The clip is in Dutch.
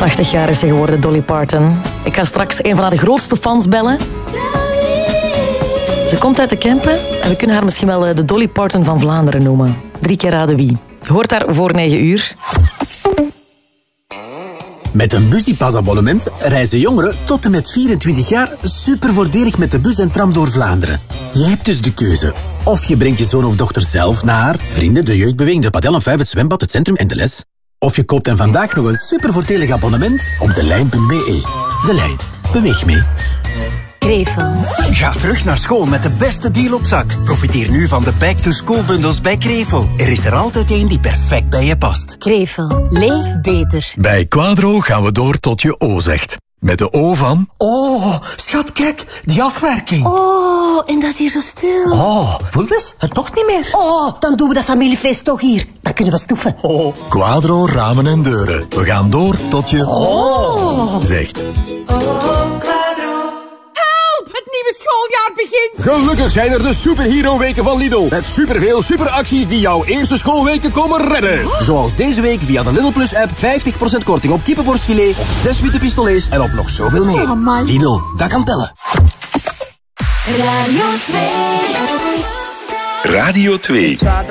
80 jaar is ze geworden, Dolly Parton. Ik ga straks een van haar grootste fans bellen. Ze komt uit de Kempen en we kunnen haar misschien wel de Dolly Parton van Vlaanderen noemen. 3 keer raden wie. Je hoort haar voor 9 uur. Met een Busypass-abonnement reizen jongeren tot en met 24 jaar super voordelig met de bus en tram door Vlaanderen. Je hebt dus de keuze. Of je brengt je zoon of dochter zelf naar vrienden, de jeugdbeweging, de padel en 5, het zwembad, het centrum en de les. Of je koopt hen vandaag nog een super voordelig abonnement op delijn.be. De Lijn. Beweeg mee. Krevel. Ga terug naar school met de beste deal op zak. Profiteer nu van de back-to-school-bundels bij Krevel. Er is er altijd één die perfect bij je past. Krevel. Leef beter. Bij Quadro gaan we door tot je O zegt. Met de O van... Oh, schat, kijk, die afwerking. Oh, en dat is hier zo stil. Oh, voel eens, het toch niet meer. Oh, dan doen we dat familiefeest toch hier. Dan kunnen we stoeven. Oh. Quadro ramen en deuren. We gaan door tot je... zegt. Het nieuwe schooljaar begint! Gelukkig zijn er de Superhero-weken van Lidl. Met superveel superacties die jouw eerste schoolweken komen redden. Zoals deze week via de Lidl Plus-app 50% korting op kippenborstfilet, op 6 witte pistolets en op nog zoveel meer. Oh, Lidl, dat kan tellen. Radio 2. Radio 2.